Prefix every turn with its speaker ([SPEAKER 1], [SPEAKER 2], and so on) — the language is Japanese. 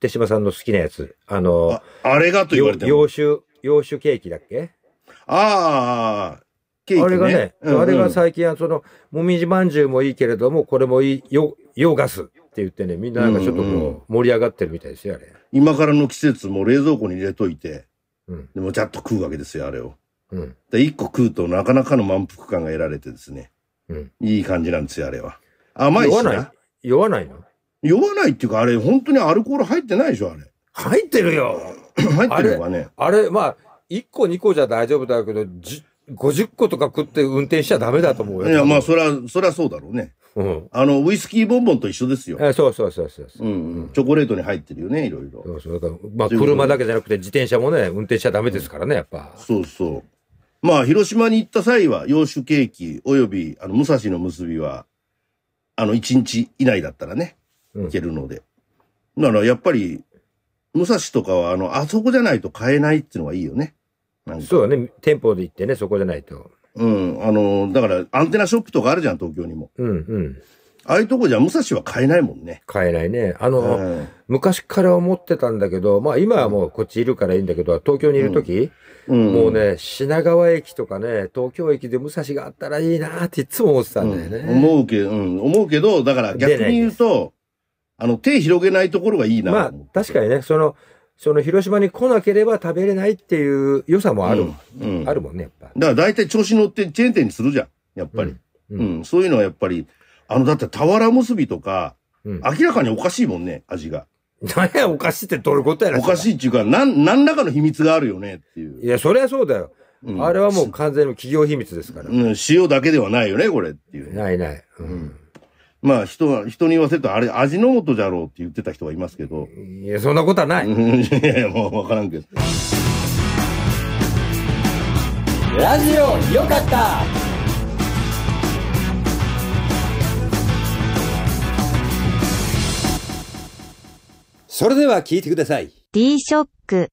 [SPEAKER 1] 手島さんの好きなやつ。
[SPEAKER 2] あれがと言われても。
[SPEAKER 1] 洋酒ケーキだっけ？
[SPEAKER 2] ああ、ケーキね。
[SPEAKER 1] あれがね、あれが最近はもみじまんじゅうもいいけれども、これもいい、洋ガスって言ってね、みんななんかちょっとこう、盛り上がってるみたいですよ、あれ。
[SPEAKER 2] 今からの季節も冷蔵庫に入れといて、でもちゃっと食うわけですよ、あれを。で、一個食うとなかなかの満腹感が得られてですね。いい感じなんですよ、あれは。甘いしな。
[SPEAKER 1] 酔わないの？
[SPEAKER 2] 酔わないっていうか、あれ、本当にアルコール入ってないでしょ、あれ。
[SPEAKER 1] 入ってるよ。
[SPEAKER 2] 入ってるのかね。
[SPEAKER 1] あれ、まあ、1個2個じゃ大丈夫だけど、50個とか食って運転しちゃダメだと思うよ。
[SPEAKER 2] いや、まあ、そりゃそうだろうね。ウイスキーボンボンと一緒ですよ。
[SPEAKER 1] そう。チ
[SPEAKER 2] ョコレートに入ってるよね、いろいろ。
[SPEAKER 1] だからまあ、車だけじゃなくて自転車もね、運転しちゃダメですからね、やっぱ。
[SPEAKER 2] そう。まあ、広島に行った際は、洋酒ケーキ、および、武蔵の結びは、1日以内だったらね、行けるので。だから、やっぱり、武蔵とかは、あそこじゃないと買えないっていうのがいいよね。
[SPEAKER 1] そうだね。店舗で行ってね、そこじゃないと。
[SPEAKER 2] だから、アンテナショップとかあるじゃん、東京にも。ああいうとこじゃ武蔵は買えないもんね。
[SPEAKER 1] 買えないね。昔から思ってたんだけど、まあ今はもうこっちいるからいいんだけど、東京にいるとき、もうね、品川駅とかね、東京駅で武蔵があったらいいなっていつも思ってたんだよね。
[SPEAKER 2] 思うけど、だから逆に言うと、手広げないところがいいな。
[SPEAKER 1] まあ確かにね、その広島に来なければ食べれないっていう良さもある。あるもんね、やっぱ。
[SPEAKER 2] だから大体調子乗ってチェーン店にするじゃん、やっぱり。そういうのはやっぱり、だって俵結びとか、明らかにおかしいもんね、味が。
[SPEAKER 1] 何や、おかしいってどういうことやら。
[SPEAKER 2] おかしいっていうか、何らかの秘密があるよねっていう。
[SPEAKER 1] いや、そりゃそうだよ。あれはもう完全に企業秘密ですから。
[SPEAKER 2] 塩だけではないよね、これっていう。
[SPEAKER 1] ない。
[SPEAKER 2] まあ、人に言わせると、あれ、味の素じゃろうって言ってた人はいますけど。
[SPEAKER 1] いや、そんなことはない。
[SPEAKER 2] いや、もうわからんけど。
[SPEAKER 1] ラジオ、よかった。それでは聞いてください。
[SPEAKER 3] D ショック。